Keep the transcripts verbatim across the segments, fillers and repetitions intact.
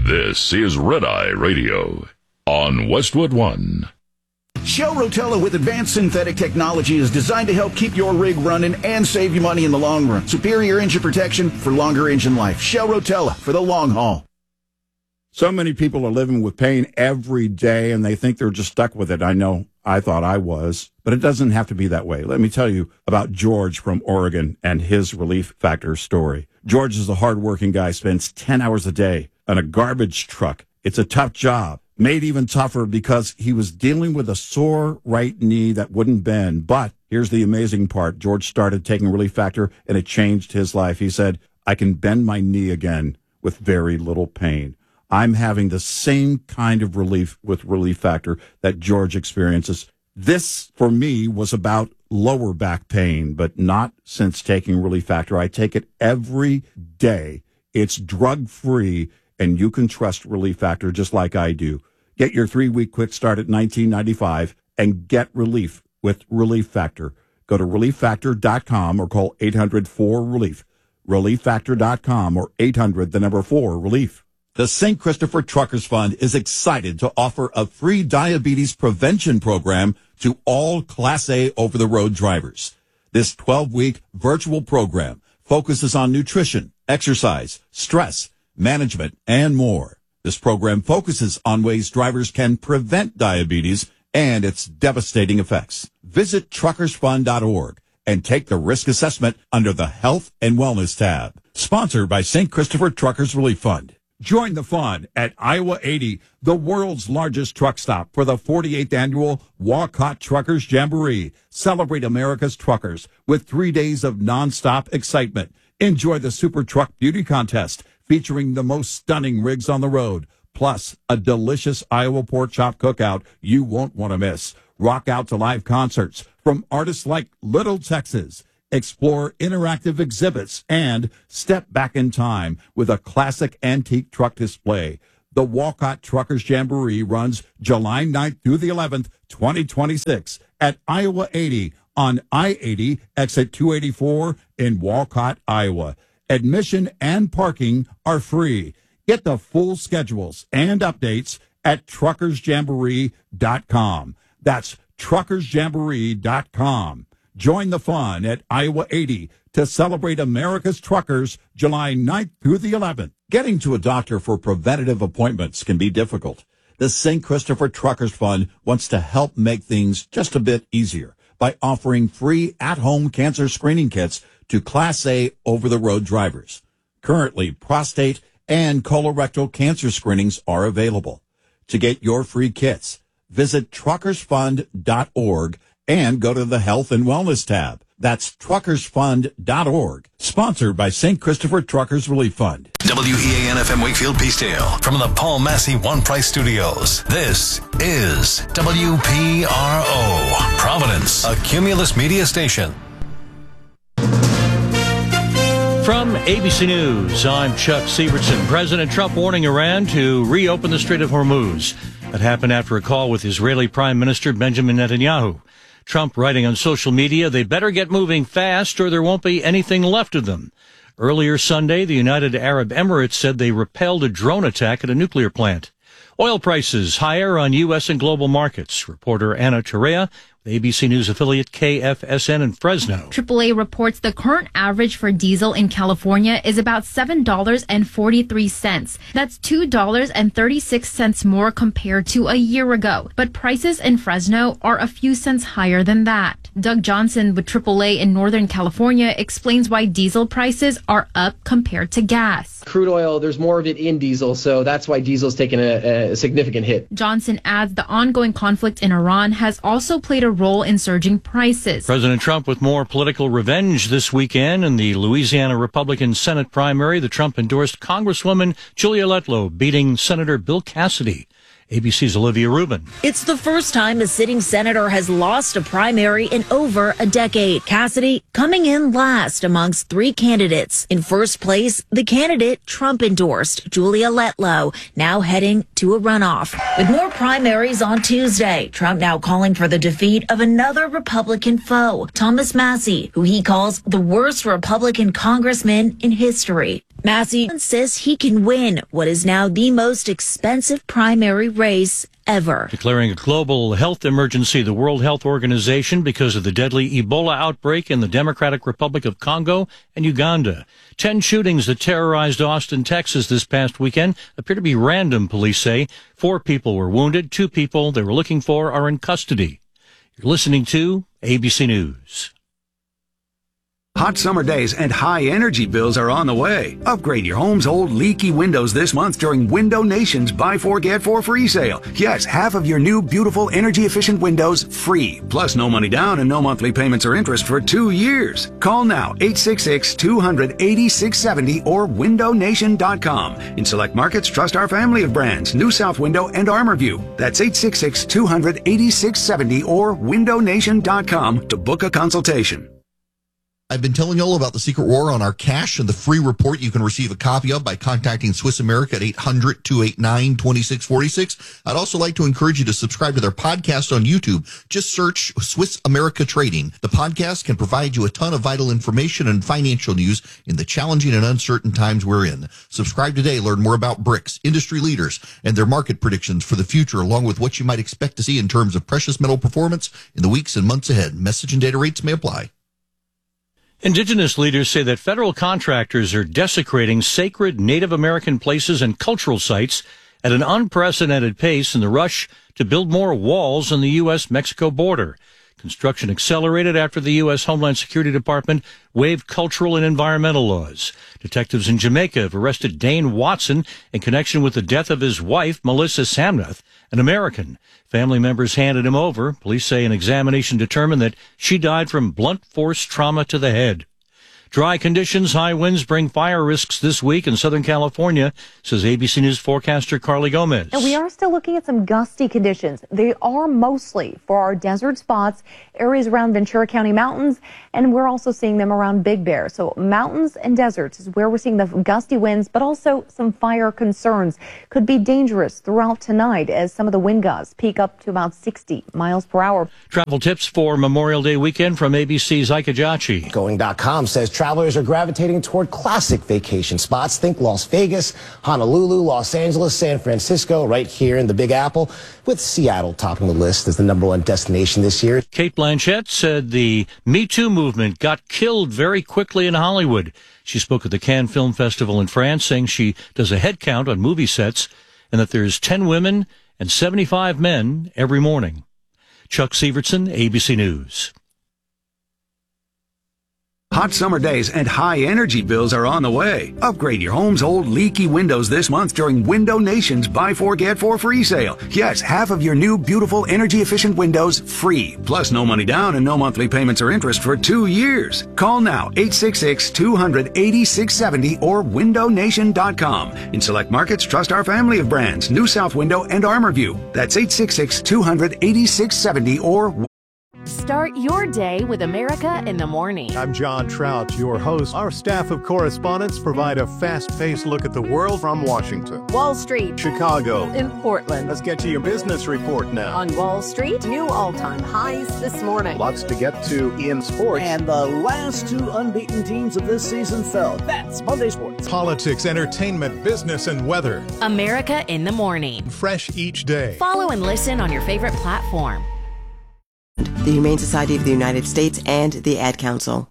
This is Red Eye Radio on Westwood One. Shell Rotella with advanced synthetic technology is designed to help keep your rig running and save you money in the long run. Superior engine protection for longer engine life. Shell Rotella for the long haul. So many people are living with pain every day, and they think they're just stuck with it. I know I thought I was, but it doesn't have to be that way. Let me tell you about George from Oregon and his Relief Factor story. George is a hardworking guy, spends ten hours a day on a garbage truck. It's a tough job, made even tougher because he was dealing with a sore right knee that wouldn't bend. But here's the amazing part. George started taking Relief Factor, and it changed his life. He said, I can bend my knee again with very little pain. I'm having the same kind of relief with Relief Factor that George experiences. This, for me, was about lower back pain, but not since taking Relief Factor. I take it every day. It's drug-free, and you can trust Relief Factor just like I do. Get your three-week quick start at nineteen ninety-five and get relief with Relief Factor. Go to relief factor dot com or call eight hundred four relief. relief factor dot com or eight hundred, the number four, relief. The Saint Christopher Truckers Fund is excited to offer a free diabetes prevention program to all Class A over-the-road drivers. This twelve-week virtual program focuses on nutrition, exercise, stress, management, and more. This program focuses on ways drivers can prevent diabetes and its devastating effects. Visit truckers fund dot org and take the risk assessment under the Health and Wellness tab. Sponsored by Saint Christopher Truckers Relief Fund. Join the fun at Iowa eighty, the world's largest truck stop, for the forty-eighth annual Walcott Truckers Jamboree. Celebrate America's truckers with three days of nonstop excitement. Enjoy the Super Truck Beauty Contest featuring the most stunning rigs on the road, plus a delicious Iowa pork chop cookout you won't want to miss. Rock out to live concerts from artists like Little Texas. Explore interactive exhibits and step back in time with a classic antique truck display. The Walcott Truckers Jamboree runs July ninth through the eleventh, twenty twenty-six at Iowa eighty on I eighty, exit two eighty-four in Walcott, Iowa. Admission and parking are free. Get the full schedules and updates at truckers jamboree dot com. That's truckers jamboree dot com. Join the fun at Iowa eighty to celebrate America's truckers July ninth through the eleventh. Getting to a doctor for preventative appointments can be difficult. The Saint Christopher Truckers Fund wants to help make things just a bit easier by offering free at-home cancer screening kits to Class A over-the-road drivers. Currently, prostate and colorectal cancer screenings are available. To get your free kits, visit truckers fund dot org and go to the Health and Wellness tab. That's truckers fund dot org. Sponsored by Saint Christopher Truckers Relief Fund. W E A N F M Wakefield Peacedale from the Paul Massey One Price Studios. This is W P R O, Providence, a Cumulus media station. From A B C News, I'm Chuck Sievertson. President Trump warning Iran to reopen the Strait of Hormuz. That happened after a call with Israeli Prime Minister Benjamin Netanyahu. Trump writing on social media, they better get moving fast or there won't be anything left of them. Earlier Sunday, the United Arab Emirates said they repelled a drone attack at a nuclear plant. Oil prices higher on U S and global markets. Reporter Anna Torrea, A B C News affiliate K F S N in Fresno. triple A reports the current average for diesel in California is about seven dollars and forty-three cents. That's two dollars and thirty-six cents more compared to a year ago. But prices in Fresno are a few cents higher than that. Doug Johnson with triple A in Northern California explains why diesel prices are up compared to gas. Crude oil, there's more of it in diesel, so that's why diesel's taken a, a significant hit. Johnson adds the ongoing conflict in Iran has also played a role in surging prices. President Trump with more political revenge this weekend in the Louisiana Republican Senate primary. The Trump-endorsed Congresswoman Julia Letlow beating Senator Bill Cassidy. A B C's Olivia Rubin. It's the first time a sitting senator has lost a primary in over a decade. Cassidy coming in last amongst three candidates. In first place, the candidate Trump endorsed, Julia Letlow, now heading to a runoff. With more primaries on Tuesday, Trump now calling for the defeat of another Republican foe, Thomas Massie, who he calls the worst Republican congressman in history. Massey says he can win what is now the most expensive primary race ever. Declaring a global health emergency, the World Health Organization, because of the deadly Ebola outbreak in the Democratic Republic of Congo and Uganda. Ten shootings that terrorized Austin, Texas this past weekend appear to be random, police say. Four people were wounded. Two people they were looking for are in custody. You're listening to A B C News. Hot summer days and high energy bills are on the way. Upgrade your home's old leaky windows this month during Window Nation's Buy Four Get Four free sale. Yes, half of your new beautiful energy efficient windows free. Plus no money down and no monthly payments or interest for two years. Call now eight six six, two hundred, eighty-six seventy or window nation dot com. In select markets, trust our family of brands, New South Window and Armorview. That's eight six six, two hundred, eighty-six seventy or window nation dot com to book a consultation. I've been telling you all about the secret war on our cash and the free report you can receive a copy of by contacting Swiss America at eight hundred, two eight nine, two six four six. I'd also like to encourage you to subscribe to their podcast on YouTube. Just search Swiss America Trading. The podcast can provide you a ton of vital information and financial news in the challenging and uncertain times we're in. Subscribe today. Learn more about BRICS, industry leaders, and their market predictions for the future, along with what you might expect to see in terms of precious metal performance in the weeks and months ahead. Message and data rates may apply. Indigenous leaders say that federal contractors are desecrating sacred Native American places and cultural sites at an unprecedented pace in the rush to build more walls on the U S Mexico border. Construction accelerated after the U S Homeland Security Department waived cultural and environmental laws. Detectives in Jamaica have arrested Dane Watson in connection with the death of his wife, Melissa Samnath, an American. Family members handed him over. Police say an examination determined that she died from blunt force trauma to the head. Dry conditions, high winds bring fire risks this week in Southern California, says A B C News forecaster Carly Gomez. And we are still looking at some gusty conditions. They are mostly for our desert spots, areas around Ventura County mountains, and we're also seeing them around Big Bear. So mountains and deserts is where we're seeing the gusty winds, but also some fire concerns. Could be dangerous throughout tonight as some of the wind gusts peak up to about sixty miles per hour. Travel tips for Memorial Day weekend from A B C's Ike Ajachi. Going dot com says travelers are gravitating toward classic vacation spots. Think Las Vegas, Honolulu, Los Angeles, San Francisco, right here in the Big Apple, with Seattle topping the list as the number one destination this year. Cate Blanchett said the Me Too movement got killed very quickly in Hollywood. She spoke at the Cannes Film Festival in France, saying she does a head count on movie sets and that there's ten women and seventy-five men every morning. Chuck Severson, A B C News. Hot summer days and high energy bills are on the way. Upgrade your home's old leaky windows this month during Window Nation's Buy Four Get Four free sale. Yes, half of your new beautiful energy efficient windows free. Plus no money down and no monthly payments or interest for two years. Call now eight six six, two hundred, eighty-six seventy or window nation dot com. In select markets, trust our family of brands, New South Window and Armorview. That's eight six six, two hundred, eighty-six seventy or Start your day with America in the Morning. I'm John Trout, your host. Our staff of correspondents provide a fast-paced look at the world from Washington, Wall Street, Chicago, in Portland. Let's get to your business report now. On Wall Street, new all-time highs this morning. Lots to get to in sports. And the last two unbeaten teams of this season fell. That's Monday Sports. Politics, entertainment, business, and weather. America in the Morning. Fresh each day. Follow and listen on your favorite platform. The Humane Society of the United States and the Ad Council.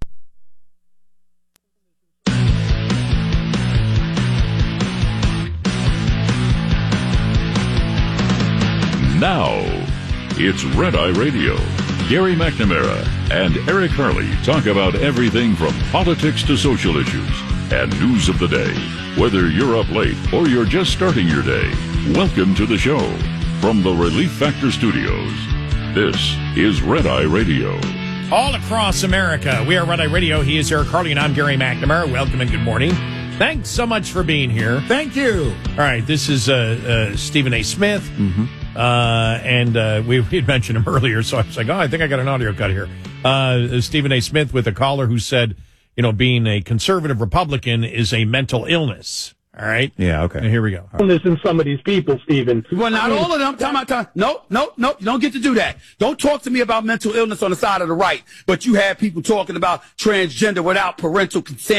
Now, it's Red Eye Radio. Gary McNamara and Eric Harley talk about everything from politics to social issues and news of the day. Whether you're up late or you're just starting your day, welcome to the show. From the Relief Factor Studios, this is Red Eye Radio. All across America, we are Red Eye Radio. He is Eric Harley, and I'm Gary McNamara. Welcome and good morning. Thanks so much for being here. Thank you. All right, this is uh, uh, Stephen A. Smith, mm-hmm. uh, and uh, we, we had mentioned him earlier, so I was like, oh, I think I got an audio cut here. Uh, Stephen A. Smith with a caller who said, you know, being a conservative Republican is a mental illness. All right. Yeah. Okay. And here we go. Listen, some of these people, Stephen. Well, not I mean, all of them. Time out. Time. Nope. Nope. Nope. You don't get to do that. Don't talk to me about mental illness on the side of the right. But you have people talking about transgender without parental consent.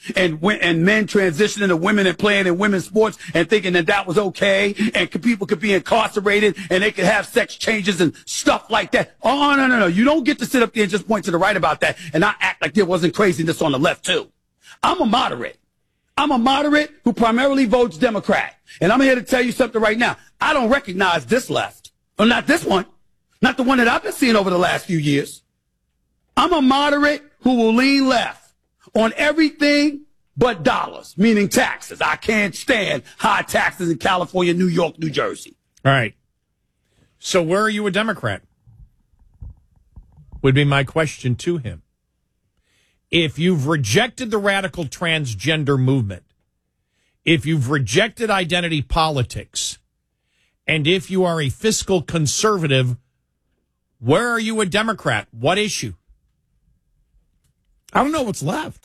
and and men transitioning to women and playing in women's sports and thinking that that was okay, and could, people could be incarcerated and they could have sex changes and stuff like that. Oh, no, no, no. You don't get to sit up there and just point to the right about that and not act like there wasn't craziness on the left, too. I'm a moderate. I'm a moderate who primarily votes Democrat. And I'm here to tell you something right now. I don't recognize this left. Or not this one. Not the one that I've been seeing over the last few years. I'm a moderate who will lean left on everything but dollars, meaning taxes. I can't stand high taxes in California, New York, New Jersey. All right. So where are you a Democrat? Would be my question to him. If you've rejected the radical transgender movement, if you've rejected identity politics, and if you are a fiscal conservative, where are you a Democrat? What issue? I don't know what's left.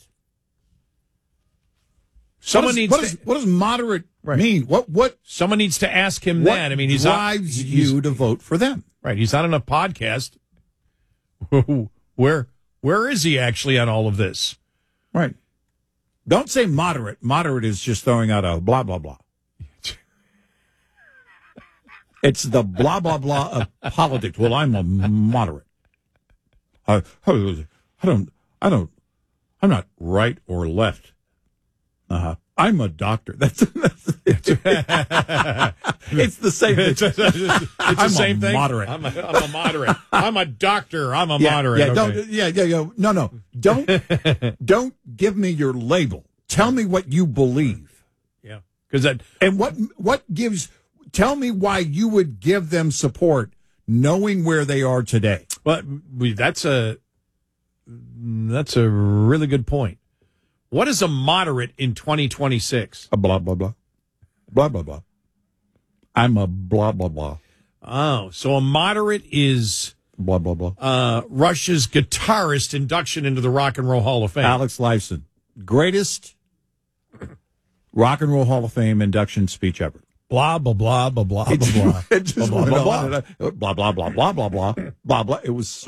Someone what, is, needs what, to, is, what does moderate right. mean? What what? Someone needs to ask him what that. I mean, he's drives on, he's, you to vote for them. Right. He's not on a podcast. where where is he actually on all of this? Right. Don't say moderate. Moderate is just throwing out a blah blah blah. It's the blah blah blah of politics. Well, I'm a moderate. I, I don't. I don't. I'm not right or left. Uh huh. I'm a doctor. That's, that's it's the same. It's, it's, it's the I'm same a thing. Moderate. I'm a, I'm a moderate. I'm a doctor. I'm a yeah, moderate. Yeah, okay. don't, yeah, yeah, yeah. No, no. Don't don't give me your label. Tell me what you believe. Yeah, because that and what what gives. Tell me why you would give them support, knowing where they are today. Well, that's a that's a really good point. What is a moderate in twenty twenty-six? A blah, blah, blah. Blah, blah, blah. I'm a blah, blah, blah. Oh, so a moderate is... Blah, blah, blah. Uh, Russia's guitarist induction into the Rock and Roll Hall of Fame. Alex Lifeson. Greatest Rock and Roll Hall of Fame induction speech ever. Blah, blah, blah, blah, blah, blah, blah. Blah, blah, blah, blah, blah, blah, blah, blah, blah, blah, blah, blah, blah, blah. It was so